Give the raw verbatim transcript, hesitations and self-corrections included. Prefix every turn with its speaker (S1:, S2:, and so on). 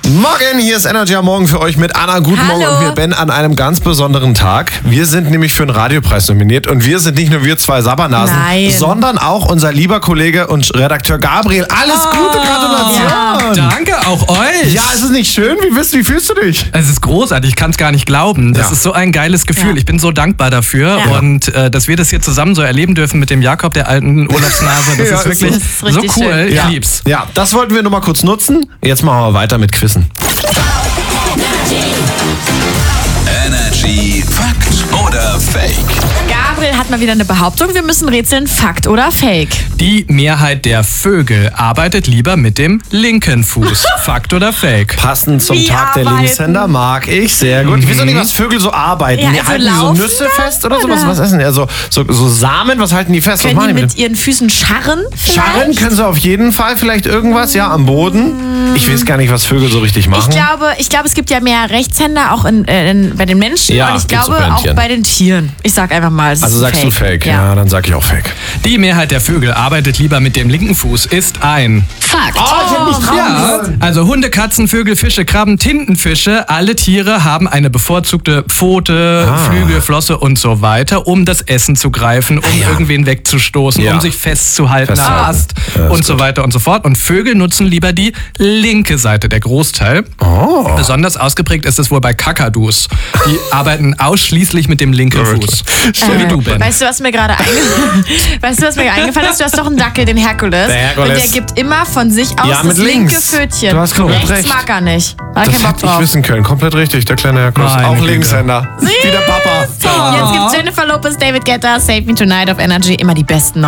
S1: Morgen, hier ist Energy am Morgen für euch mit Anna. Guten
S2: Hallo.
S1: Morgen und wir Ben an einem ganz besonderen Tag. Wir sind nämlich für einen Radiopreis nominiert und wir sind nicht nur wir zwei Sabbernasen,
S2: Nein.
S1: sondern auch unser lieber Kollege und Redakteur Gabriel. Alles Gute, Gratulation!
S3: Ja, danke, auch euch.
S1: Ja, ist es nicht schön? Wie, bist, wie fühlst du dich?
S3: Es ist großartig, ich kann es gar nicht glauben. Das
S1: Ja.
S3: ist so ein geiles Gefühl.
S2: Ja.
S3: Ich bin so dankbar dafür.
S2: Ja.
S3: Und äh, dass wir das hier zusammen so erleben dürfen mit dem Jakob, der alten Urlaubsnase, das
S1: Ja,
S3: ist wirklich
S2: das ist
S3: so
S2: richtig
S3: cool.
S2: schön.
S3: Ich
S1: ja.
S3: lieb's.
S1: Ja, das wollten wir nur mal kurz nutzen. Jetzt machen wir weiter mit Quizzen.
S4: Energy Fakt oder Fake?
S2: Gabriel hat mal wieder eine Behauptung. Wir müssen rätseln, Fakt oder Fake.
S3: Die Mehrheit der Vögel arbeitet lieber mit dem linken Fuß. Fakt oder Fake?
S1: Passend zum
S2: Wie
S1: Tag der
S2: arbeiten?
S1: Linkshänder mag ich sehr gut. Ich weiß auch nicht, was Vögel so arbeiten.
S2: Ja,
S1: die
S2: also
S1: halten die so
S2: laufen
S1: Nüsse
S2: dann,
S1: fest oder sowas?
S2: oder?
S1: Was essen die? Also so, so Samen, was halten die fest? Was
S2: Können
S1: machen
S2: die
S1: die mit
S2: mit ihren Füßen scharren? vielleicht?
S1: Scharren können sie auf jeden Fall, vielleicht irgendwas, ja, am Boden. Ich weiß gar nicht, was Vögel so richtig machen.
S2: Ich glaube, ich glaube, es gibt ja mehr Rechtshänder auch in, äh, in, bei den Menschen
S1: Ja,
S2: und ich
S1: gibt's
S2: glaube
S1: auch bei den
S2: auch
S1: Tieren.
S2: bei den Tieren. Ich sag einfach mal, es
S1: Also
S2: ist
S1: sagst
S2: fake.
S1: du Fake, ja. dann sag ich auch Fake.
S3: Die Mehrheit der Vögel arbeitet lieber mit dem linken Fuß, ist ein...
S2: Fakt.
S3: Ja, also Hunde, Katzen, Vögel, Fische, Krabben, Tintenfische, alle Tiere haben eine bevorzugte Pfote,
S1: Ah.
S3: Flügel, Flosse und so weiter, um das Essen zu greifen, um
S1: ja.
S3: irgendwen wegzustoßen,
S1: Ja.
S3: um sich festzuhalten am
S1: Festhalten.
S3: Ast
S1: Ja, ist
S3: und so
S1: gut.
S3: weiter und so fort. Und Vögel nutzen lieber die linke Seite, der Großteil.
S1: Oh.
S3: Besonders ausgeprägt ist es wohl bei Kakadus. Die arbeiten ausschließlich mit dem linken Fuß.
S1: Stimmt.
S3: Wie du, Ben.
S2: Weißt du, was mir gerade einge- weißt du, was mir eingefallen ist? Du hast doch einen Dackel, den Herkules.
S1: Der Herkules.
S2: Und der gibt immer von sich aus
S1: Ja, mit
S2: das linke
S1: links.
S2: Pfötchen.
S1: Du hast komplett
S2: Rechts
S1: recht.
S2: mag er nicht. Da hat er
S1: Das
S2: keinen Bock
S1: hätte ich
S2: drauf.
S1: wissen können. Komplett richtig, der kleine Herkules.
S3: Meine
S1: Auch
S3: Güte.
S1: Linkshänder. Wie der Papa.
S2: Jetzt gibt's Jennifer Lopez, David Guetta, Save Me Tonight auf Energy. Immer die besten